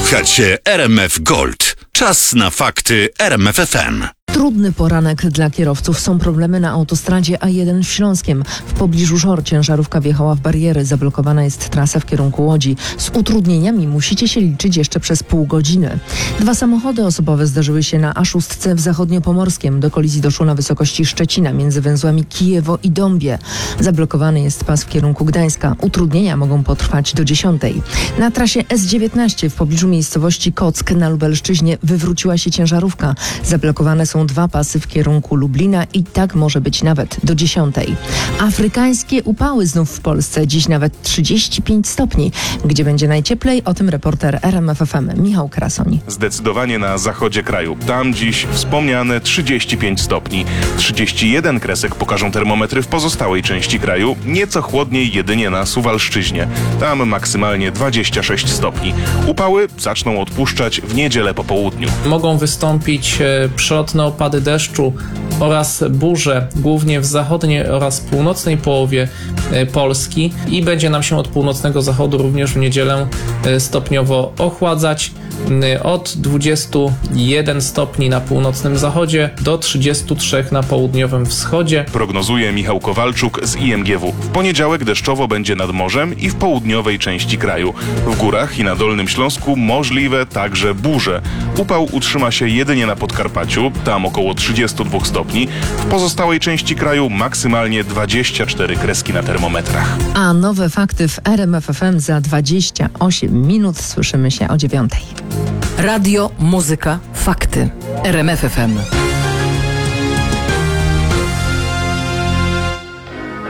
Słuchacie RMF Gold. Czas na fakty RMF FM. Trudny poranek dla kierowców. Są problemy na autostradzie A1 w Śląskiem. W pobliżu Żor ciężarówka wjechała w bariery. Zablokowana jest trasa w kierunku Łodzi. Z utrudnieniami musicie się liczyć jeszcze przez pół godziny. 2 samochody osobowe zdarzyły się na A6 w Zachodniopomorskiem. Do kolizji doszło na wysokości Szczecina między węzłami Kijewo i Dąbie. Zablokowany jest pas w kierunku Gdańska. Utrudnienia mogą potrwać do 10. Na trasie S19 w pobliżu miejscowości Kock na Lubelszczyźnie wywróciła się ciężarówka. Zablokowane są 2 pasy w kierunku Lublina i tak może być nawet do 10. Afrykańskie upały znów w Polsce. Dziś nawet 35 stopni. Gdzie będzie najcieplej? O tym reporter RMF FM Michał Krasoń. Zdecydowanie na zachodzie kraju. Tam dziś wspomniane 35 stopni. 31 kresek pokażą termometry w pozostałej części kraju. Nieco chłodniej jedynie na Suwalszczyźnie. Tam maksymalnie 26 stopni. Upały zaczną odpuszczać w niedzielę po południu. Mogą wystąpić przelotne opady deszczu oraz burze, głównie w zachodniej oraz północnej połowie Polski i będzie nam się od północnego zachodu również w niedzielę stopniowo ochładzać. Od 21 stopni na północnym zachodzie do 33 na południowym wschodzie. Prognozuje Michał Kowalczuk z IMGW. W poniedziałek deszczowo będzie nad morzem i w południowej części kraju. W górach i na Dolnym Śląsku możliwe także burze. Upał utrzyma się jedynie na Podkarpaciu, tam około 32 stopni. W pozostałej części kraju maksymalnie 24 kreski na termometrach. A nowe fakty w RMF FM za 28 minut. Słyszymy się o 9. Radio, muzyka, fakty. RMF FM.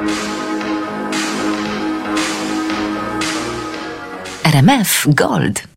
RMF Gold.